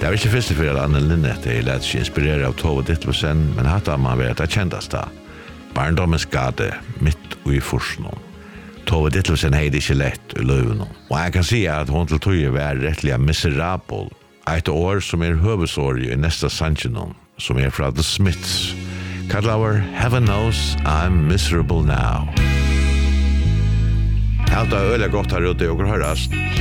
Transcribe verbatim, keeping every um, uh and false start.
Det var ikke første for at Anne Linette jeg lät seg inspirere av Tove Ditlevsen, men hatt av man vært det kjentast da. Barndommens gade, mitt og i forsnån. Tove Ditlevsen hei det ikke lett i løven. Og jeg kan si at hun til tog var rettelig miserabel. Et år som er høvesår i neste sannsjonen, som er fra The Smiths. Kallar Heaven Knows I'm Miserable Now. Helt av øyelig godt her ute, og hørast.